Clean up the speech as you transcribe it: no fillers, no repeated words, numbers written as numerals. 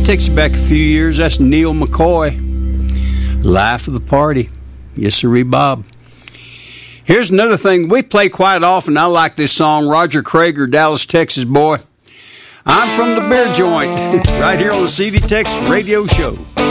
Takes you back a few years. That's Neil McCoy. Life of the Party. Yes, sirree, Bob. Here's another thing we play quite often. I like this song. Roger Craig, Dallas, Texas boy. I'm from the beer joint. Right here on the CV Tex Radio Show.